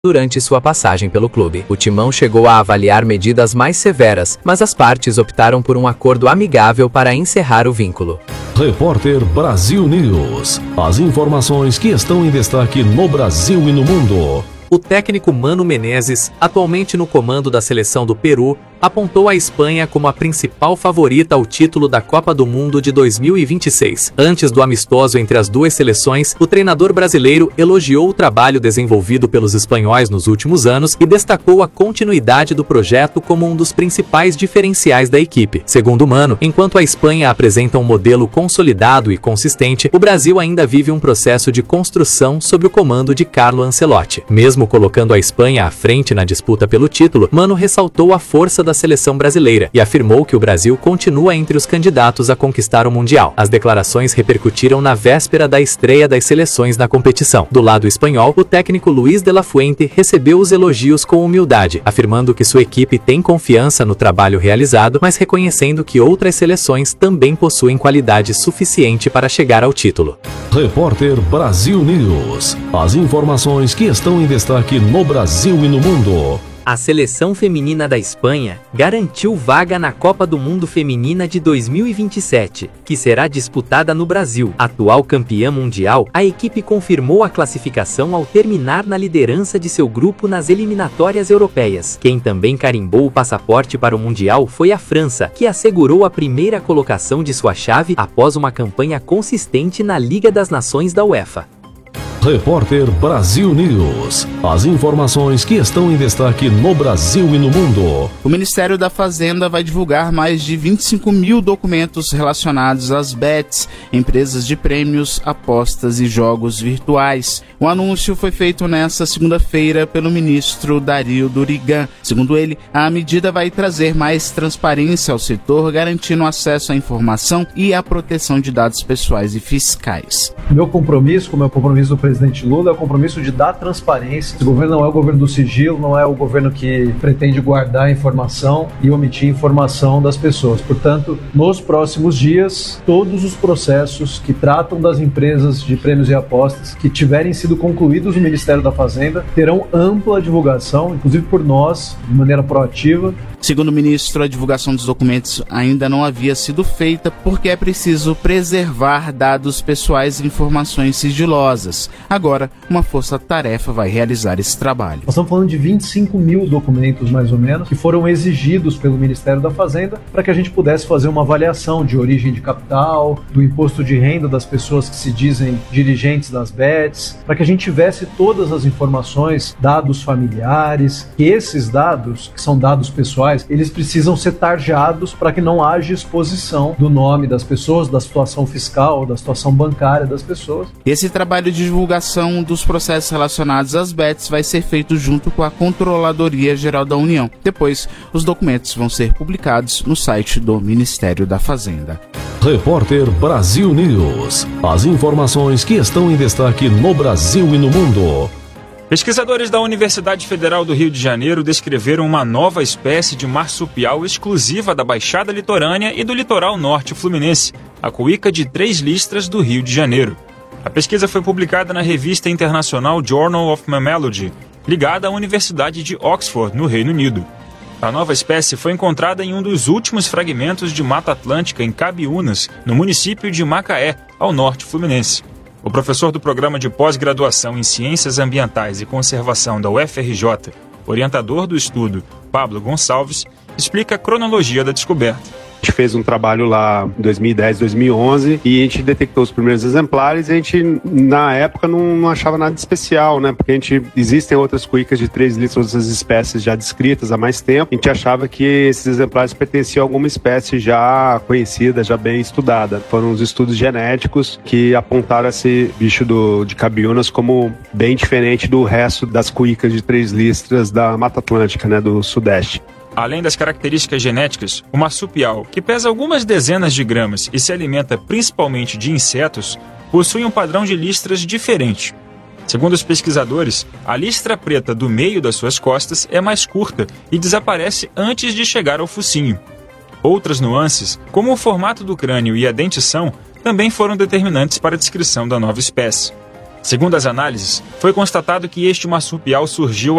Durante sua passagem pelo clube, o timão chegou a avaliar medidas mais severas, mas as partes optaram por um acordo amigável para encerrar o vínculo. Repórter Brasil News. As informações que estão em destaque no Brasil e no mundo. O técnico Mano Menezes, atualmente no comando da seleção do Peru, apontou a Espanha como a principal favorita ao título da Copa do Mundo de 2026. Antes do amistoso entre as duas seleções, o treinador brasileiro elogiou o trabalho desenvolvido pelos espanhóis nos últimos anos e destacou a continuidade do projeto como um dos principais diferenciais da equipe. Segundo Mano, enquanto a Espanha apresenta um modelo consolidado e consistente, o Brasil ainda vive um processo de construção sob o comando de Carlo Ancelotti. Mesmo colocando a Espanha à frente na disputa pelo título, Mano ressaltou a força da seleção brasileira e afirmou que o Brasil continua entre os candidatos a conquistar o Mundial. As declarações repercutiram na véspera da estreia das seleções na competição. Do lado espanhol, o técnico Luis de la Fuente recebeu os elogios com humildade, afirmando que sua equipe tem confiança no trabalho realizado, mas reconhecendo que outras seleções também possuem qualidade suficiente para chegar ao título. Repórter Brasil News. As informações que estão em destaque no Brasil e no mundo. A seleção feminina da Espanha garantiu vaga na Copa do Mundo Feminina de 2027, que será disputada no Brasil. Atual campeã mundial, a equipe confirmou a classificação ao terminar na liderança de seu grupo nas eliminatórias europeias. Quem também carimbou o passaporte para o Mundial foi a França, que assegurou a primeira colocação de sua chave após uma campanha consistente na Liga das Nações da UEFA. Repórter Brasil News. As informações que estão em destaque no Brasil e no mundo. O Ministério da Fazenda vai divulgar mais de 25 mil documentos relacionados às bets, empresas de prêmios, apostas e jogos virtuais. O anúncio foi feito nesta segunda-feira pelo ministro Dario Durigan. Segundo ele, a medida vai trazer mais transparência ao setor, garantindo acesso à informação e à proteção de dados pessoais e fiscais. Meu compromisso, como é o compromisso do presidente Lula, é o compromisso de dar transparência. O governo não é o governo do sigilo, não é o governo que pretende guardar informação e omitir informação das pessoas. Portanto, nos próximos dias, todos os processos que tratam das empresas de prêmios e apostas que tiverem sido concluídos no Ministério da Fazenda terão ampla divulgação, inclusive por nós, de maneira proativa. Segundo o ministro, a divulgação dos documentos ainda não havia sido feita porque é preciso preservar dados pessoais e informações sigilosas. Agora, uma força-tarefa vai realizar esse trabalho. Nós estamos falando de 25 mil documentos, mais ou menos, que foram exigidos pelo Ministério da Fazenda para que a gente pudesse fazer uma avaliação de origem de capital, do imposto de renda das pessoas que se dizem dirigentes das bets, para que a gente tivesse todas as informações, dados familiares, que esses dados, que são dados pessoais, eles precisam ser tarjados para que não haja exposição do nome das pessoas, da situação fiscal, da situação bancária das pessoas. Esse trabalho de divulgação dos processos relacionados às bets vai ser feito junto com a Controladoria Geral da União. Depois, os documentos vão ser publicados no site do Ministério da Fazenda. Repórter Brasil News. As informações que estão em destaque no Brasil e no mundo. Pesquisadores da Universidade Federal do Rio de Janeiro descreveram uma nova espécie de marsupial exclusiva da Baixada Litorânea e do litoral norte fluminense, a cuíca de 3 listras do Rio de Janeiro. A pesquisa foi publicada na revista internacional Journal of Mammalogy, ligada à Universidade de Oxford, no Reino Unido. A nova espécie foi encontrada em um dos últimos fragmentos de Mata Atlântica em Cabiúnas, no município de Macaé, ao norte fluminense. O professor do programa de pós-graduação em Ciências Ambientais e Conservação da UFRJ, orientador do estudo, Pablo Gonçalves, explica a cronologia da descoberta. A gente fez um trabalho lá em 2010, 2011 e a gente detectou os primeiros exemplares e a gente, na época, não achava nada de especial, né? Porque existem outras cuícas de 3 listras, outras espécies já descritas há mais tempo. A gente achava que esses exemplares pertenciam a alguma espécie já conhecida, já bem estudada. Foram os estudos genéticos que apontaram esse bicho de Cabiúnas como bem diferente do resto das cuícas de 3 listras da Mata Atlântica, né? Do Sudeste. Além das características genéticas, o marsupial, que pesa algumas dezenas de gramas e se alimenta principalmente de insetos, possui um padrão de listras diferente. Segundo os pesquisadores, a listra preta do meio das suas costas é mais curta e desaparece antes de chegar ao focinho. Outras nuances, como o formato do crânio e a dentição, também foram determinantes para a descrição da nova espécie. Segundo as análises, foi constatado que este marsupial surgiu